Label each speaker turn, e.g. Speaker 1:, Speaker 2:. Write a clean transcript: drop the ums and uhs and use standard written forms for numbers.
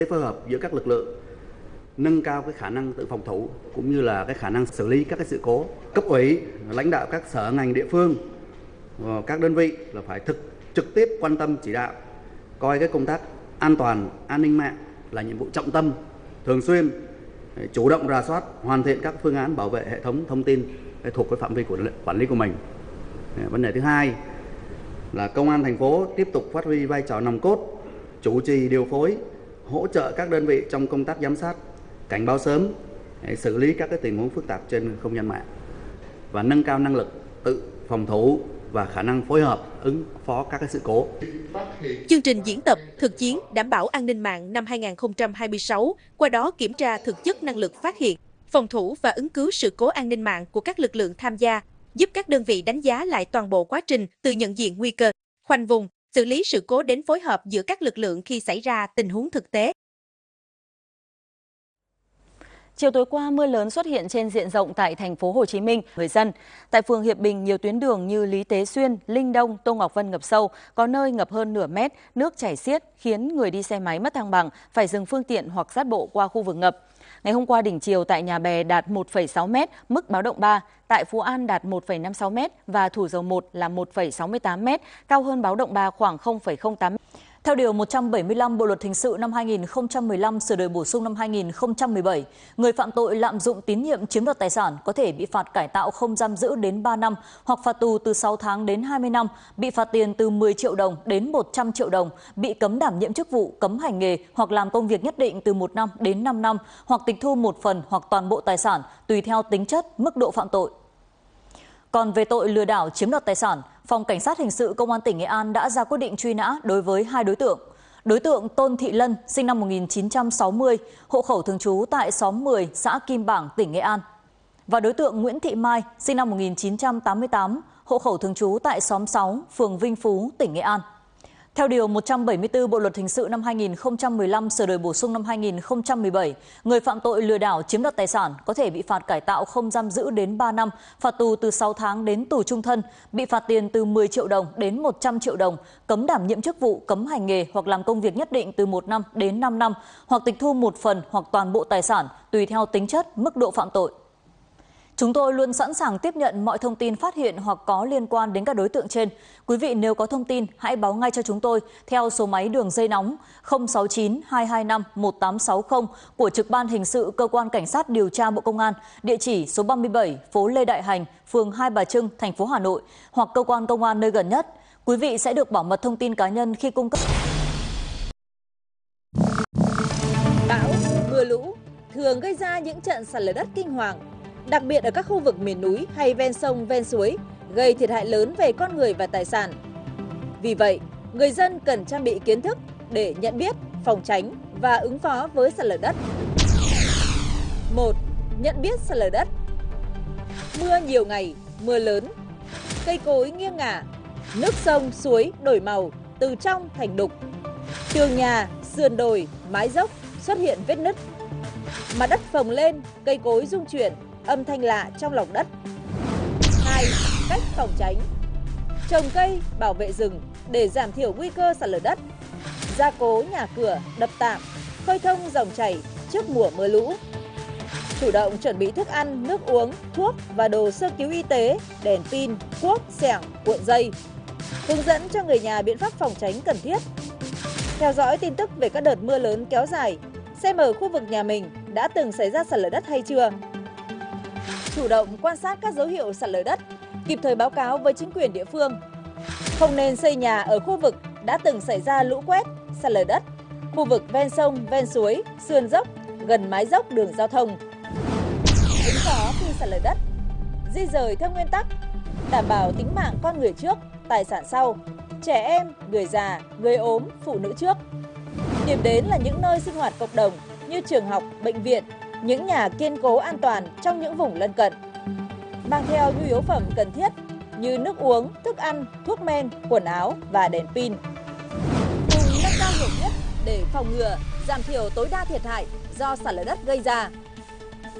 Speaker 1: phối hợp giữa các lực lượng, nâng cao cái khả năng tự phòng thủ cũng như là cái khả năng xử lý các cái sự cố. Cấp ủy, lãnh đạo các sở ngành địa phương, các đơn vị là phải trực tiếp quan tâm chỉ đạo, coi cái công tác an toàn, an ninh mạng là nhiệm vụ trọng tâm, thường xuyên chủ động rà soát, hoàn thiện các phương án bảo vệ hệ thống thông tin thuộc cái phạm vi của quản lý của mình. Vấn đề thứ hai là công an thành phố tiếp tục phát huy vai trò nòng cốt, chủ trì điều phối, hỗ trợ các đơn vị trong công tác giám sát, cảnh báo sớm, xử lý các cái tình huống phức tạp trên không gian mạng và nâng cao năng lực tự phòng thủ và khả năng phối hợp ứng phó các cái sự cố.
Speaker 2: Chương trình diễn tập thực chiến đảm bảo an ninh mạng năm 2026, qua đó kiểm tra thực chất năng lực phát hiện, phòng thủ và ứng cứu sự cố an ninh mạng của các lực lượng tham gia, giúp các đơn vị đánh giá lại toàn bộ quá trình từ nhận diện nguy cơ, khoanh vùng, xử lý sự cố đến phối hợp giữa các lực lượng khi xảy ra tình huống thực tế.
Speaker 3: Chiều tối qua, mưa lớn xuất hiện trên diện rộng tại thành phố Hồ Chí Minh. Người dân tại phường Hiệp Bình, nhiều tuyến đường như Lý Tế Xuyên, Linh Đông, Tô Ngọc Vân ngập sâu, có nơi ngập hơn nửa mét, nước chảy xiết khiến người đi xe máy mất thăng bằng, phải dừng phương tiện hoặc dắt bộ qua khu vực ngập. Ngày hôm qua, đỉnh chiều tại Nhà Bè đạt 1,6 m, mức báo động 3, tại Phú An đạt 1,56 m và Thủ Dầu Một là 1,68 m, cao hơn báo động 3 khoảng 0,08 m. Theo Điều 175 Bộ Luật Hình sự năm 2015 sửa đổi bổ sung năm 2017, người phạm tội lạm dụng tín nhiệm chiếm đoạt tài sản có thể bị phạt cải tạo không giam giữ đến 3 năm hoặc phạt tù từ 6 tháng đến 20 năm, bị phạt tiền từ 10 triệu đồng đến 100 triệu đồng, bị cấm đảm nhiệm chức vụ, cấm hành nghề hoặc làm công việc nhất định từ 1 năm đến 5 năm, hoặc tịch thu một phần hoặc toàn bộ tài sản tùy theo tính chất, mức độ phạm tội. Còn về tội lừa đảo chiếm đoạt tài sản, Phòng Cảnh sát Hình sự Công an tỉnh Nghệ An đã ra quyết định truy nã đối với 2 đối tượng. Đối tượng Tôn Thị Lân, sinh năm 1960, hộ khẩu thường trú tại xóm 10, xã Kim Bảng, tỉnh Nghệ An. Và đối tượng Nguyễn Thị Mai, sinh năm 1988, hộ khẩu thường trú tại xóm 6, phường Vinh Phú, tỉnh Nghệ An. Theo Điều 174 Bộ Luật Hình sự năm 2015 sửa đổi bổ sung năm 2017, người phạm tội lừa đảo chiếm đoạt tài sản có thể bị phạt cải tạo không giam giữ đến 3 năm, phạt tù từ 6 tháng đến tù trung thân, bị phạt tiền từ 10 triệu đồng đến 100 triệu đồng, cấm đảm nhiệm chức vụ, cấm hành nghề hoặc làm công việc nhất định từ 1 năm đến 5 năm, hoặc tịch thu một phần hoặc toàn bộ tài sản tùy theo tính chất, mức độ phạm tội. Chúng tôi luôn sẵn sàng tiếp nhận mọi thông tin phát hiện hoặc có liên quan đến các đối tượng trên. Quý vị nếu có thông tin, hãy báo ngay cho chúng tôi theo số máy đường dây nóng 069 225 1860 của Trực ban Hình sự Cơ quan Cảnh sát điều tra Bộ Công an, địa chỉ số 37 phố Lê Đại Hành, phường Hai Bà Trưng, thành phố Hà Nội, hoặc cơ quan công an nơi gần nhất. Quý vị sẽ được bảo mật thông tin cá nhân khi cung cấp.
Speaker 2: Bão, mưa lũ thường gây ra những trận sạt lở đất kinh hoàng, đặc biệt ở các khu vực miền núi hay ven sông, ven suối, gây thiệt hại lớn về con người và tài sản. Vì vậy, người dân cần trang bị kiến thức để nhận biết, phòng tránh và ứng phó với sạt lở đất. 1. Nhận biết sạt lở đất. Mưa nhiều ngày, mưa lớn, cây cối nghiêng ngả, nước sông, suối đổi màu từ trong thành đục, tường nhà, sườn đồi, mái dốc xuất hiện vết nứt, mặt đất phồng lên, cây cối rung chuyển, âm thanh lạ trong lòng đất. 2. Cách phòng tránh. Trồng cây, bảo vệ rừng để giảm thiểu nguy cơ sạt lở đất. Gia cố nhà cửa, đập tạm, khơi thông dòng chảy trước mùa mưa lũ. Chủ động chuẩn bị thức ăn, nước uống, thuốc và đồ sơ cứu y tế, đèn pin, cuốc, xẻng, cuộn dây. Hướng dẫn cho người nhà biện pháp phòng tránh cần thiết. Theo dõi tin tức về các đợt mưa lớn kéo dài, xem ở khu vực nhà mình đã từng xảy ra sạt lở đất hay chưa. Chủ động quan sát các dấu hiệu sạt lở đất, kịp thời báo cáo với chính quyền địa phương. Không nên xây nhà ở khu vực đã từng xảy ra lũ quét, sạt lở đất, khu vực ven sông, ven suối, sườn dốc, gần mái dốc đường giao thông. Ứng phó khi sạt lở đất, di rời theo nguyên tắc đảm bảo tính mạng con người trước, tài sản sau, trẻ em, người già, người ốm, phụ nữ trước. Điểm đến là những nơi sinh hoạt cộng đồng như trường học, bệnh viện, những nhà kiên cố an toàn trong những vùng lân cận. Mang theo nhu yếu phẩm cần thiết như nước uống, thức ăn, thuốc men, quần áo và đèn pin. Cùng nâng cao hiểu biết để phòng ngừa, giảm thiểu tối đa thiệt hại do sạt lở đất gây ra.